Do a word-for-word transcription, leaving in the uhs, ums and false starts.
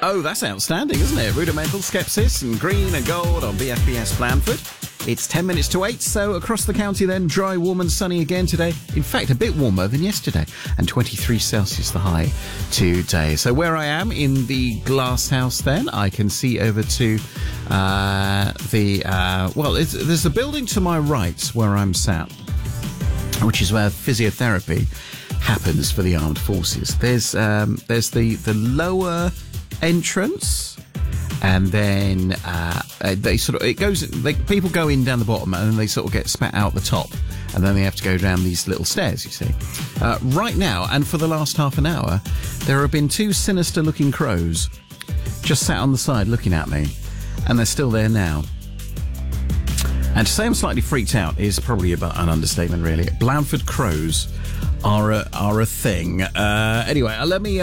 Oh, that's outstanding, isn't it? Rudimental, Skepsis and Green and Gold on B F B S Blandford. It's ten minutes to eight, so across the county then, dry, warm and sunny again today. In fact, a bit warmer than yesterday. And twenty-three Celsius the high today. So where I am in the glass house then, I can see over to uh, the... Uh, well, it's, there's a building to my right where I'm sat, which is where physiotherapy happens for the armed forces. There's um, there's the, the lower entrance... And then uh, they sort of it goes. They, people go in down the bottom, and then they sort of get spat out the top, and then they have to go down these little stairs. You see, uh, right now, and for the last half an hour, there have been two sinister-looking crows just sat on the side looking at me, and they're still there now. And to say I'm slightly freaked out is probably about an understatement, really. Blandford crows are a, are a thing. Uh, anyway, let me. Uh,